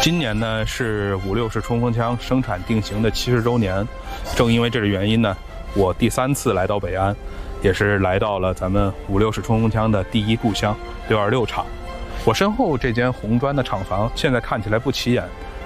今年呢是5.6式冲锋枪生产定型的70周年，正因为这个原因呢，我第3次来到北安，也是来到了咱们5.6式冲锋枪的第一故乡626厂。我身后这间红砖的厂房现在看起来不起眼，